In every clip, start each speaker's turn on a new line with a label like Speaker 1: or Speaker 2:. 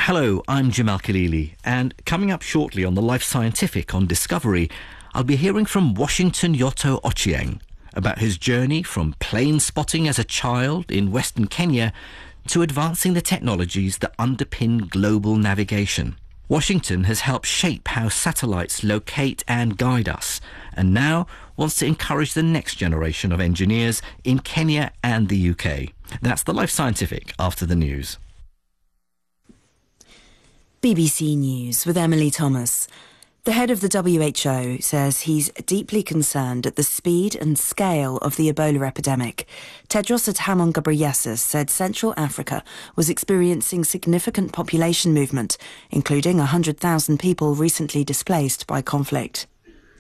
Speaker 1: Hello, I'm Jim Al-Khalili, and coming up shortly on the Life Scientific on Discovery, I'll be hearing from Washington Yoto Ochieng about his journey from plane spotting as a child in Western Kenya to advancing the technologies that underpin global navigation. Washington has helped shape how satellites locate and guide us, and now wants to encourage the next generation of engineers in Kenya and the UK. That's the Life Scientific after the news.
Speaker 2: BBC News with Emily Thomas. The head of the WHO says he's deeply concerned at the speed and scale of the Ebola epidemic. Tedros Adhanom Ghebreyesus said Central Africa was experiencing significant population movement, including 100,000 people recently displaced by conflict.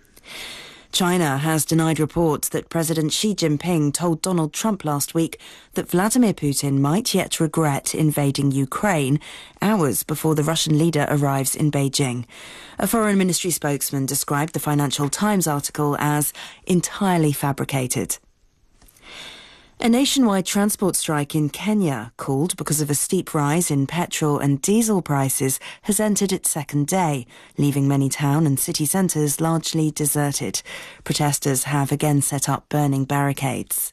Speaker 2: China has denied reports that President Xi Jinping told Donald Trump last week that Vladimir Putin might yet regret invading Ukraine hours before the Russian leader arrives in Beijing. A Foreign Ministry spokesman described the Financial Times article as entirely fabricated. A nationwide transport strike in Kenya, called because of a steep rise in petrol and diesel prices, has entered its second day, leaving many town and city centres largely deserted. Protesters have again set up burning barricades.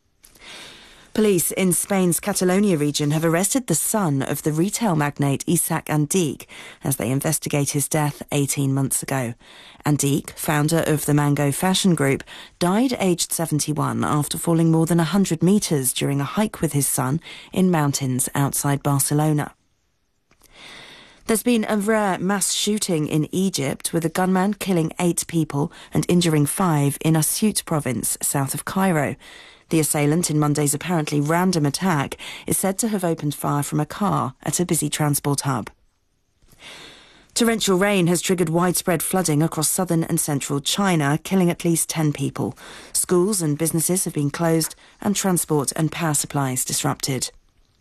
Speaker 2: Police in Spain's Catalonia region have arrested the son of the retail magnate Isaac Andique as they investigate his death 18 months ago. Andique, founder of the Mango fashion group, died aged 71 after falling more than 100 metres during a hike with his son in mountains outside Barcelona. There's been a rare mass shooting in Egypt, with a gunman killing 8 people and injuring 5 in Asyut province, south of Cairo. The assailant in Monday's apparently random attack is said to have opened fire from a car at a busy transport hub. Torrential rain has triggered widespread flooding across southern and central China, killing at least 10 people. Schools and businesses have been closed and transport and power supplies disrupted.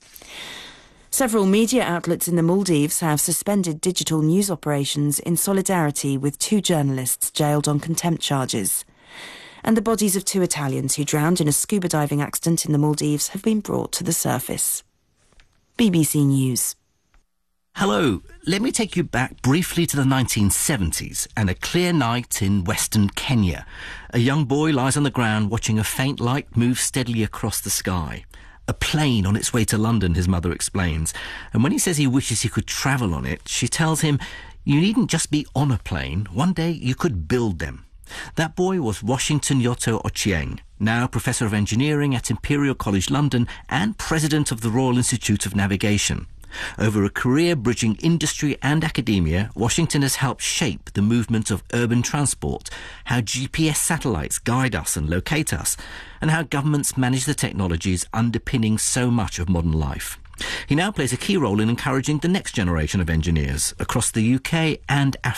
Speaker 2: Several media outlets in the Maldives have suspended digital news operations in solidarity with 2 journalists jailed on contempt charges. And the bodies of 2 Italians who drowned in a scuba diving accident in the Maldives have been brought to the surface. BBC News.
Speaker 1: Hello, let me take you back briefly to the 1970s and a clear night in western Kenya. A young boy lies on the ground watching a faint light move steadily across the sky. A plane on its way to London, his mother explains. And when he says he wishes he could travel on it, she tells him, "You needn't just be on a plane. One day you could build them." That boy was Washington Yoto Ochieng, now Professor of Engineering at Imperial College London and President of the Royal Institute of Navigation. Over a career bridging industry and academia, Washington has helped shape the movement of urban transport, how GPS satellites guide us and locate us, and how governments manage the technologies underpinning so much of modern life. He now plays a key role in encouraging the next generation of engineers across the UK and Africa.